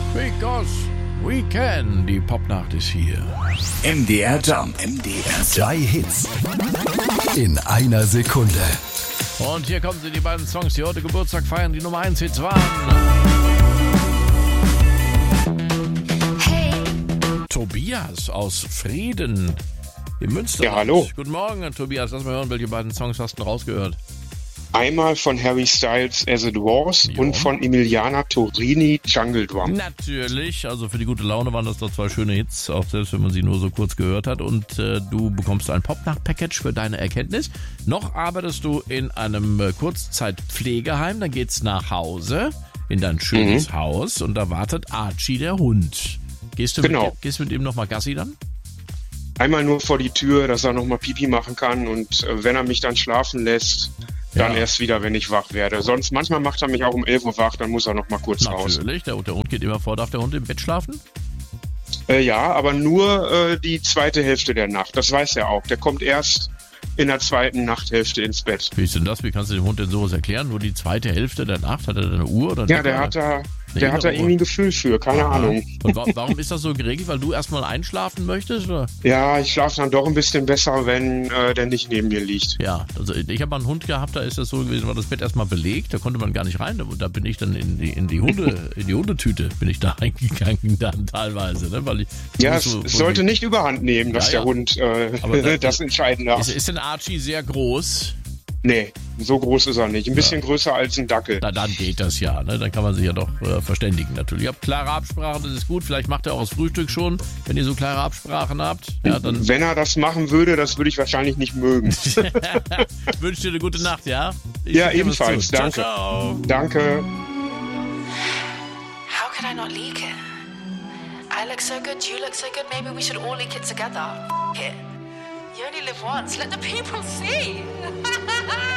Because we can. Die Popnacht ist hier. MDR Jump. MDR 2 Hits in einer Sekunde. Und hier kommen sie, die beiden Songs, die heute Geburtstag feiern, die Nummer 1 Hits waren. Hey. Tobias aus Frieden im Münsterland. Ja, hallo. Guten Morgen, Tobias. Lass mal hören, welche beiden Songs hast du rausgehört? Einmal von Harry Styles As It Was Jo. und von Emiliana Torini Jungle Drum. Natürlich, also für die gute Laune waren das doch zwei schöne Hits, auch selbst wenn man sie nur so kurz gehört hat. Und du bekommst ein Popnacht-Package für deine Erkenntnis. Noch arbeitest du in einem Kurzzeitpflegeheim, dann geht's nach Hause, in dein schönes Haus und da wartet Archie, der Hund. Gehst du mit ihm nochmal Gassi dann? Einmal nur vor die Tür, dass er nochmal Pipi machen kann und wenn er mich dann schlafen lässt, dann erst wieder, wenn ich wach werde. Sonst, manchmal macht er mich auch um 11 Uhr wach, dann muss er nochmal kurz raus. Natürlich, der Hund geht immer vor. Darf der Hund im Bett schlafen? Ja, aber nur die zweite Hälfte der Nacht. Das weiß er auch. Der kommt erst in der zweiten Nachthälfte ins Bett. Wie ist denn das? Wie kannst du dem Hund denn sowas erklären? Nur die zweite Hälfte der Nacht? Hat er da eine Uhr? Oder Ja, der hat da irgendwie ein Gefühl für, keine Ahnung. Und warum ist das so geregelt? Weil du erstmal einschlafen möchtest? Oder? Ja, ich schlafe dann doch ein bisschen besser, wenn der nicht neben mir liegt. Ja, also ich habe mal einen Hund gehabt, da ist das so gewesen, war das Bett erstmal belegt, da konnte man gar nicht rein. Da bin ich dann in die Hundetüte bin ich da reingegangen dann teilweise. Ne? Weil es sollte nicht überhand nehmen, dass der Hund das entscheiden darf. Ist denn Archie sehr groß? Nee, so groß ist er nicht. Ein bisschen größer als ein Dackel. Na, dann geht das ja, ne? Dann kann man sich ja doch verständigen natürlich. Ihr habt klare Absprachen, das ist gut. Vielleicht macht er auch das Frühstück schon, wenn ihr so klare Absprachen habt. Ja, dann wenn er das machen würde, das würde ich wahrscheinlich nicht mögen. Ich wünsche dir eine gute Nacht, ja? Ja, ebenfalls. Danke. Ciao, ciao. Danke. How could I not leak it? I look so good, you look so good, maybe we should all leak it together. It. You only live once, let the people see.